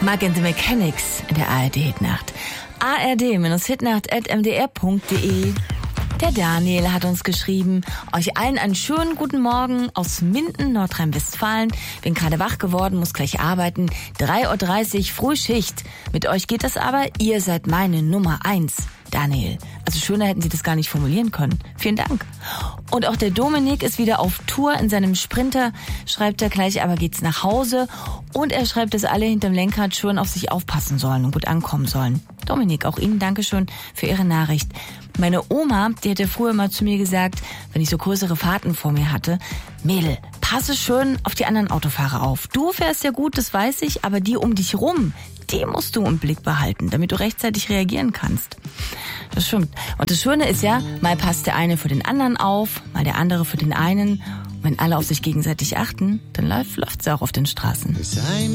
Mike and the Mechanics in der ARD-Hitnacht. ard-hitnacht@mdr.de. Der Daniel hat uns geschrieben, euch allen einen schönen guten Morgen aus Minden, Nordrhein-Westfalen. Bin gerade wach geworden, muss gleich arbeiten. 3:30 Uhr, Frühschicht. Mit euch geht das aber, ihr seid meine Nummer 1. Daniel, also schöner hätten Sie das gar nicht formulieren können. Vielen Dank. Und auch der Dominik ist wieder auf Tour in seinem Sprinter, schreibt er gleich, aber geht's nach Hause. Und er schreibt, dass alle hinterm Lenkrad schön auf sich aufpassen sollen und gut ankommen sollen. Dominik, auch Ihnen Dankeschön für Ihre Nachricht. Meine Oma, die hätte früher mal zu mir gesagt, wenn ich so größere Fahrten vor mir hatte, Mädel, passe schön auf die anderen Autofahrer auf. Du fährst ja gut, das weiß ich, aber die um dich rum, die musst du im Blick behalten, damit du rechtzeitig reagieren kannst. Das stimmt. Und das Schöne ist ja, mal passt der eine für den anderen auf, mal der andere für den einen. Und wenn alle auf sich gegenseitig achten, dann läuft's ja auch auf den Straßen.